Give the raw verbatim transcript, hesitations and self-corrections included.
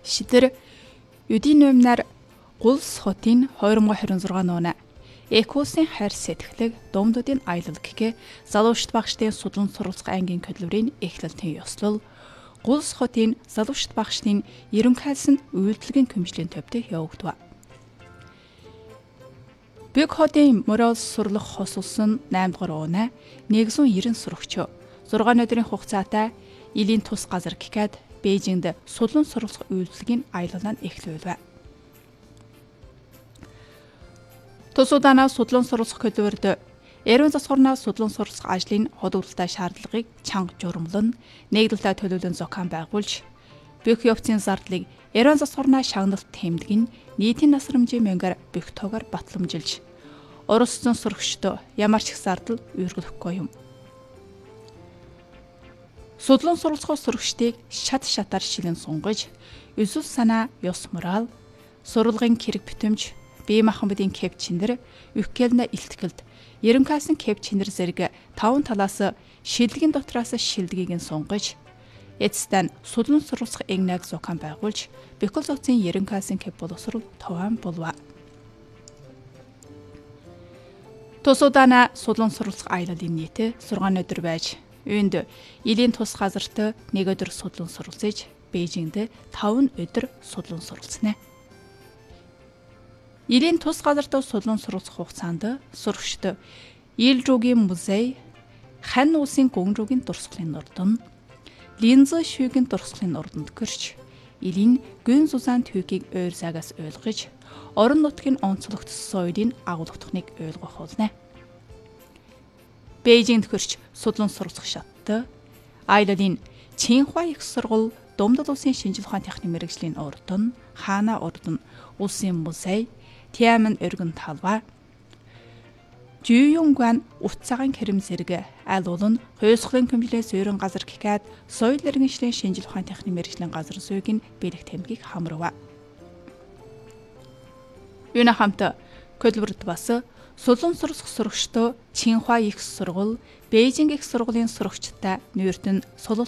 Шидэр Юдинумнаар Гулс хотын две тысячи двадцать шесть оны Экосын хайр сэтгэлэг Думдуудын аялал гэхээ залуучт багштын судлан суралцах ангийн хөтөлбөрийн эхлэлтийн ёслол Гулс хотын залуучт багштын ерөнхийлсөн үйлдвэрийн көмжлийн төвд явагдав. Бэг хотын Морол сурлах хосулсан eight дугаар унаа one hundred ninety сурагч six өдрийн хугацаатай Илийн тус газар гэхэд Бээжинд судлан суралцах үйлдвэрийн аялалаа эхлүүлв. Тус удаанаа судлан суралцах хөтөлбөрт Эрүүн засварнаа судлан суралцах ажлын ходогдолтой шаардлагыг чанга журамлан нэгдэлтэй төлөвлөн зохион байгуулж, бүх явцын зардлыг Эрүүн засварнаа шагналт тэмдгэн нийтийн насрамжийн мянгаар бүх тоогоор батламжилж, оролцсон сурагчдод ямар ч их зардал үүргэхгүй юм. Судлан суралцах сурагчдыг шат шатаар шилэн сунгаж, өсвөл санаа, ёс мораль, сурлагын хэрэг битэмж, бие махбодын кэп чинэр, үхгээлнэ илтгэлд, ерөнхийлсөн кэп чинэр зэрэг таван талаас шилдэгэн дотроос шилдгийг нь сунгаж, эцэстэн судлан суралцах эгнэг зохион байгуулж, бүхэл зохицын ерөнхийлсөн кэп боловсрол товаан болов. Тус удаанаа судлан суралцах аялалын нийт six өдөр байж, үүнд Илийн тус газарт нэг өдөр судлан суралцж, Бээжинд five өдөр судлан суралцсан. Илийн тус газарт судлан суралцах хугацаанд сурагчид Илжүүгийн музей, Хань улсын гүнжүүгийн дурсгалын нурдан, Линзэ шүүгийн дурсгалын нурданд гэрч, Илийн гүн зузаан түүхийг ойр цагаас ойлгож, орон нутгийн онцлогдсон соёлын агуулгатхныг ойлгох болно. Бээжинд гэрч судлан суралцах шаттай аялалын Чинхуа их сургууль, Думдад улсын шинжлэх ухааны техникийн мэргэжлийн урдан, Хаана урдан, улсын музей, Тиаман өргөн талбай, Жүйюнгван утсагийн хэрэм зэрэг аль олон хойсголын көмжлээс өөрөн газар гэхэд соёл иргэншлийн шинжлэх ухааны техникийн мэргэжлийн газар зүйн бэлэг тэмдгийг хамрав. Юуна хамт хөтөлбөрт бас судлан суралцах сурагчдод Чинхуа их сургууль, Бээжинг их сургуулийн сурагчтай нүүртэн